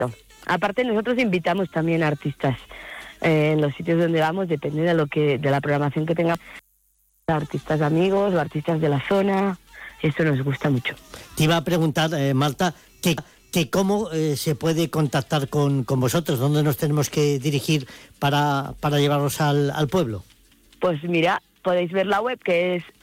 Aparte, nosotros invitamos también a artistas en los sitios donde vamos, depende de la programación que tengamos, artistas amigos o artistas de la zona. Eso nos gusta mucho. Te iba a preguntar, Marta, que cómo se puede contactar con vosotros, dónde nos tenemos que dirigir para llevarlos al pueblo. Pues mira, podéis ver la web, que es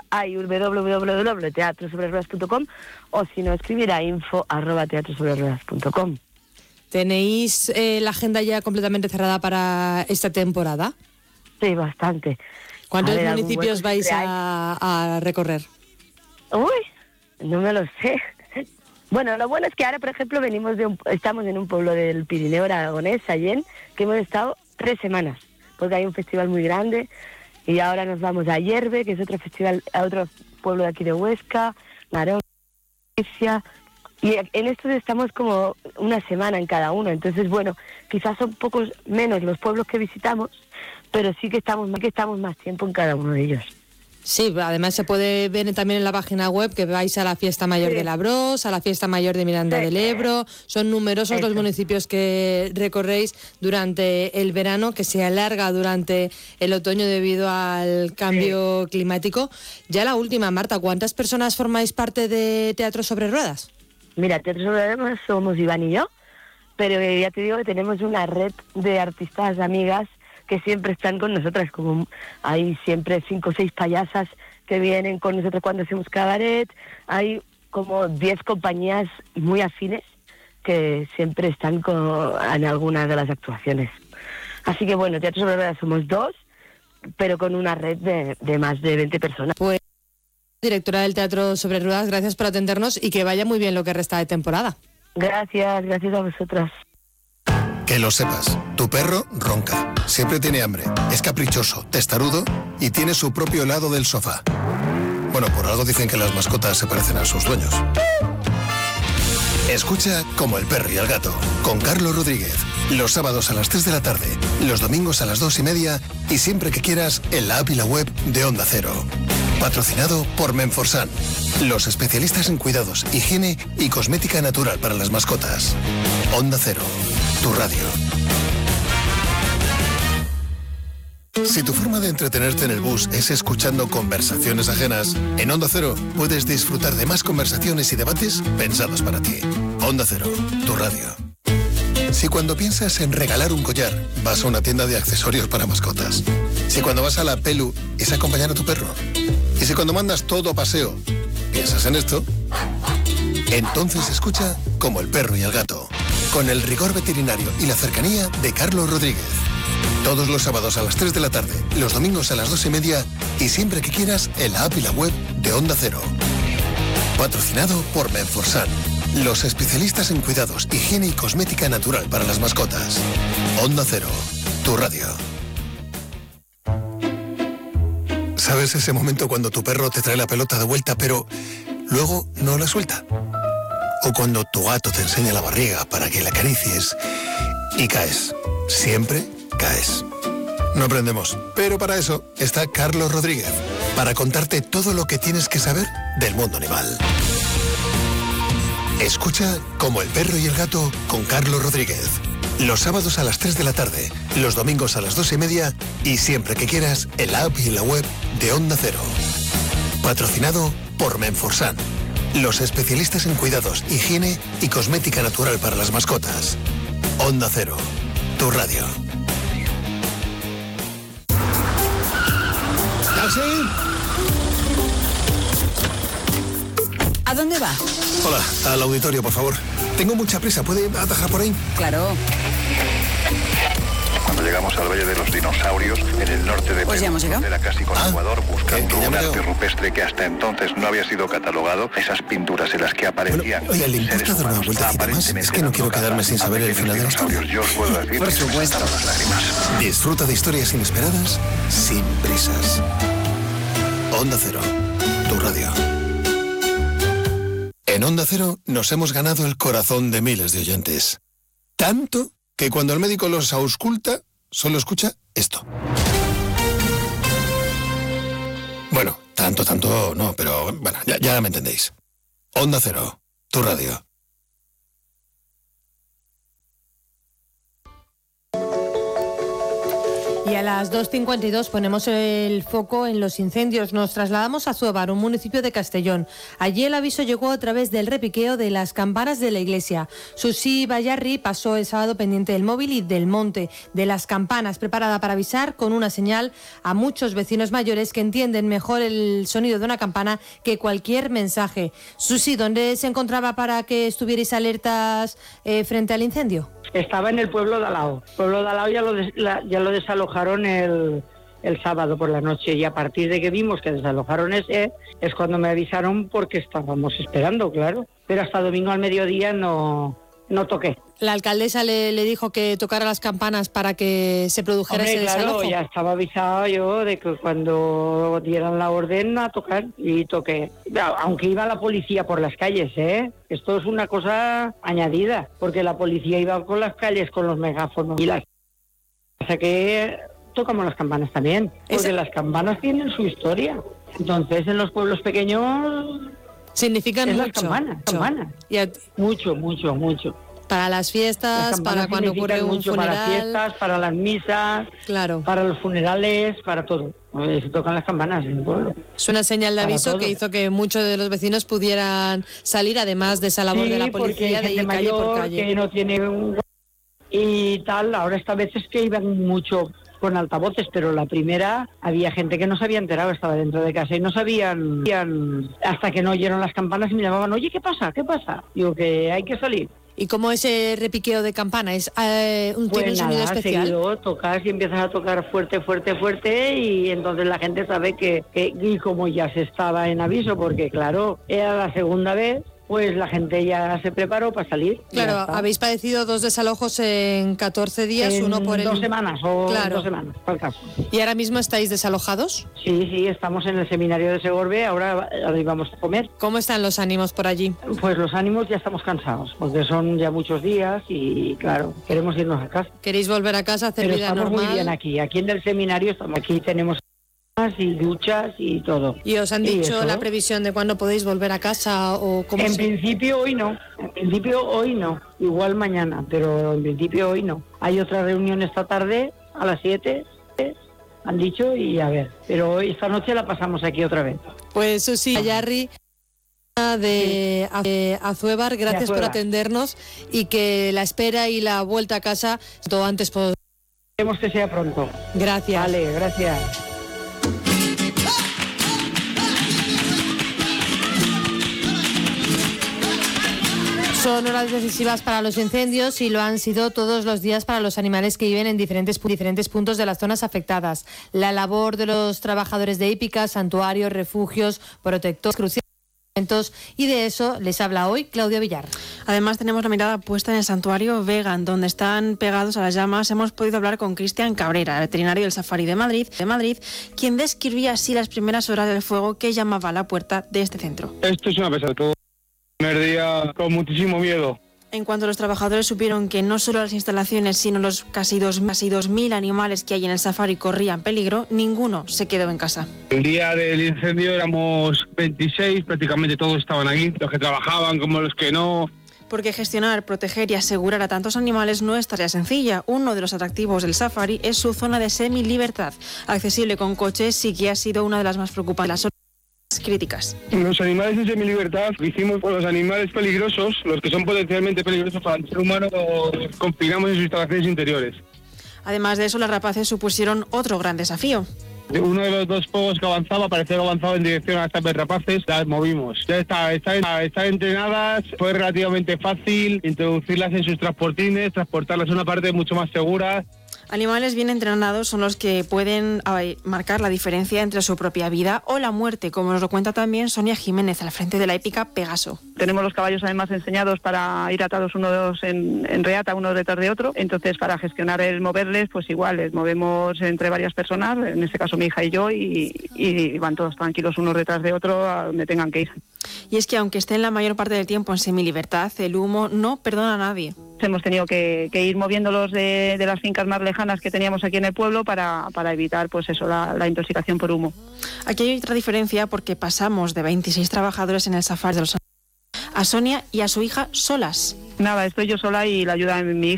www.teatrosobreruedas.com, o si no, escribir a info@teatrosobreruedas.com. ¿Tenéis la agenda ya completamente cerrada para esta temporada? Sí, bastante. ¿Cuántos municipios vais a recorrer? Uy, no me lo sé. Bueno, lo bueno es que ahora, por ejemplo, estamos en un pueblo del Pirineo aragonés, Sallén, que hemos estado 3 semanas, porque hay un festival muy grande, y ahora nos vamos a Yerbe, que es otro festival, a otro pueblo de aquí de Huesca, Narón, y en estos estamos como una semana en cada uno. Entonces, bueno, quizás son pocos menos los pueblos que visitamos, pero sí que estamos más tiempo en cada uno de ellos. Sí, además se puede ver también en la página web que vais a la Fiesta Mayor de Labros, a la Fiesta Mayor de Miranda del Ebro. Son numerosos los municipios que recorréis durante el verano, que se alarga durante el otoño debido al cambio climático. Ya la última, Marta, ¿cuántas personas formáis parte de Teatro sobre Ruedas? Mira, Teatro sobre Ruedas somos Iván y yo, pero ya te digo que tenemos una red de artistas amigas que siempre están con nosotras, como hay siempre 5 o 6 payasas que vienen con nosotros cuando hacemos cabaret, hay como 10 compañías muy afines que siempre están en alguna de las actuaciones. Así que bueno, Teatro sobre Ruedas somos 2, pero con una red de más de 20 personas. Pues, directora del Teatro sobre Ruedas, gracias por atendernos y que vaya muy bien lo que resta de temporada. Gracias a vosotras. Que lo sepas, tu perro ronca, siempre tiene hambre, es caprichoso, testarudo y tiene su propio lado del sofá. Bueno, por algo dicen que las mascotas se parecen a sus dueños. Escucha Como el perro y el gato, con Carlos Rodríguez, los sábados a las 3 de la tarde, los domingos a las 2:30 y siempre que quieras en la app y la web de Onda Cero. Patrocinado por Menforsan, los especialistas en cuidados, higiene y cosmética natural para las mascotas. Onda Cero, tu radio. Si tu forma de entretenerte en el bus es escuchando conversaciones ajenas, en Onda Cero puedes disfrutar de más conversaciones y debates pensados para ti. Onda Cero, tu radio. Si cuando piensas en regalar un collar, vas a una tienda de accesorios para mascotas. Si cuando vas a la Pelu es acompañar a tu perro. Y si cuando mandas todo a paseo, piensas en esto, entonces escucha Como el perro y el gato, con el rigor veterinario y la cercanía de Carlos Rodríguez. Todos los sábados a las 3 de la tarde, los domingos a las 2:30 y siempre que quieras en la app y la web de Onda Cero. Patrocinado por Menforsan, los especialistas en cuidados, higiene y cosmética natural para las mascotas. Onda Cero, tu radio. ¿Sabes ese momento cuando tu perro te trae la pelota de vuelta pero luego no la suelta? O cuando tu gato te enseña la barriga para que la acaricies y caes. Siempre caes. No aprendemos, pero para eso está Carlos Rodríguez, para contarte todo lo que tienes que saber del mundo animal. Escucha Como el perro y el gato con Carlos Rodríguez. Los sábados a las 3 de la tarde, los domingos a las 2:30 y siempre que quieras en la app y en la web de Onda Cero. Patrocinado por Menforsan, los especialistas en cuidados, higiene y cosmética natural para las mascotas. Onda Cero, tu radio. ¿Taxi? ¿A dónde va? Hola, al auditorio, por favor. Tengo mucha prisa, ¿puede atajar por ahí? Claro. Cuando llegamos al Valle de los Dinosaurios, en el norte de Pues ya hemos llegado. era casi con Ecuador, buscando que ya un me arte veo. rupestre que hasta entonces no había sido catalogado, esas pinturas en las que aparecían Bueno, oiga, ¿le importa seres dar una humanos vueltecita más? aparentemente Es que no quiero dando quedarme caza sin a saber el pequeños final de la historia. dinosaurios. Yo os puedo decir Por que se me supuesto. saltaron las lágrimas. Disfruta de historias inesperadas sin prisas. Onda Cero, tu radio. En Onda Cero nos hemos ganado el corazón de miles de oyentes. Tanto que cuando el médico los ausculta, solo escucha esto. Bueno, tanto no, pero bueno, ya me entendéis. Onda Cero, tu radio. Y a las 2:52 ponemos el foco en los incendios. Nos trasladamos a Zuévar, un municipio de Castellón. Allí el aviso llegó a través del repiqueo de las campanas de la iglesia. Susi Bayarri pasó el sábado pendiente del móvil y del monte de las campanas, preparada para avisar con una señal a muchos vecinos mayores que entienden mejor el sonido de una campana que cualquier mensaje. Susi, ¿dónde se encontraba para que estuvierais alertas frente al incendio? Estaba en el pueblo de Alao. El pueblo de Alao ya lo desalojaron el sábado por la noche, y a partir de que vimos que desalojaron ese, es cuando me avisaron, porque estábamos esperando, claro. Pero hasta domingo al mediodía no toqué. La alcaldesa le dijo que tocara las campanas para que se produjera ese desalojo. Claro, ya estaba avisado yo de que cuando dieran la orden a tocar, y toqué. Aunque iba la policía por las calles, Esto es una cosa añadida, porque la policía iba por las calles con los megáfonos y las... O sea que tocamos las campanas también, porque las campanas tienen su historia. Entonces, en los pueblos pequeños... Significan mucho. Las campanas. Mucho. Para las fiestas, para cuando ocurre un funeral. Para las fiestas, para las misas, claro, para los funerales, para todo. Se tocan las campanas en el pueblo. Es una señal de aviso que hizo que muchos de los vecinos pudieran salir, además de esa labor de la policía, de ir calle por calle. Que no tiene y tal. Ahora esta vez es que iban mucho con altavoces, pero la primera había gente que no se había enterado, estaba dentro de casa y no sabían, hasta que no oyeron las campanas y me llamaban, oye, ¿qué pasa? Digo, que hay que salir. ¿Y cómo ese repiqueo de campana? ¿Tiene un sonido especial? Seguido tocas y empiezas a tocar fuerte, y entonces la gente sabe que y como ya se estaba en aviso, porque claro, era la segunda vez, pues la gente ya se preparó para salir. Claro, habéis padecido 2 desalojos en 14 días, uno por 2 semanas claro. 2 semanas, por caso. ¿Y ahora mismo estáis desalojados? Sí, estamos en el seminario de Segorbe, ahora íbamos a comer. ¿Cómo están los ánimos por allí? Pues los ánimos ya estamos cansados, porque son ya muchos días y claro, queremos irnos a casa. ¿Queréis volver a casa, hacer vida normal? Pero estamos muy bien aquí en el seminario, aquí tenemos y duchas y todo. ¿Y os han dicho la previsión de cuándo podéis volver a casa o cómo? En principio hoy no, igual mañana, pero en principio hoy no. Hay otra reunión esta tarde a las 7, han dicho, y a ver, pero hoy esta noche la pasamos aquí otra vez. Pues Susi Bayarri de Zuévar, gracias por atendernos, y que la espera y la vuelta a casa todo antes posible. Queremos que sea pronto. Gracias. Vale, gracias. Son horas decisivas para los incendios y lo han sido todos los días para los animales que viven en diferentes puntos de las zonas afectadas. La labor de los trabajadores de hípicas, santuarios, refugios, protectores, cruciales, y de eso les habla hoy Claudia Villar. Además tenemos la mirada puesta en el santuario Vegan, donde están pegados a las llamas. Hemos podido hablar con Cristian Cabrera, veterinario del Safari de Madrid, quien describía así las primeras horas del fuego que llamaba a la puerta de este centro. Esto es una pesadilla, todo el primer día con muchísimo miedo. En cuanto los trabajadores supieron que no solo las instalaciones, sino los casi 2.000 animales que hay en el safari corrían peligro, ninguno se quedó en casa. El día del incendio éramos 26, prácticamente todos estaban aquí, los que trabajaban como los que no. Porque gestionar, proteger y asegurar a tantos animales no es tarea sencilla. Uno de los atractivos del safari es su zona de semilibertad, accesible con coches, sí que ha sido una de las más preocupantes. Críticas. Los animales en semilibertad lo hicimos por los animales peligrosos, los que son potencialmente peligrosos para el ser humano, los confinamos en sus instalaciones interiores. Además de eso, las rapaces supusieron otro gran desafío. Uno de los 2 fuegos que avanzaba, parecía que avanzaba en dirección a estas rapaces, las movimos. Ya están entrenadas, fue relativamente fácil introducirlas en sus transportines, transportarlas a una parte mucho más segura. Animales bien entrenados son los que pueden marcar la diferencia entre su propia vida o la muerte, como nos lo cuenta también Sonia Jiménez, al frente de la hípica Pegaso. Tenemos los caballos además enseñados para ir atados unos en reata, uno detrás de otro. Entonces, para gestionar el moverles, pues igual les movemos entre varias personas, en este caso mi hija y yo, y van todos tranquilos unos detrás de otro a donde tengan que ir. Y es que aunque estén la mayor parte del tiempo en semilibertad, el humo no perdona a nadie. Hemos tenido que ir moviéndolos de las fincas más lejanas que teníamos aquí en el pueblo para evitar pues eso, la intoxicación por humo. Aquí hay otra diferencia porque pasamos de 26 trabajadores en el safari de los a Sonia y a su hija solas. Nada, estoy yo sola y la ayuda de mi hija.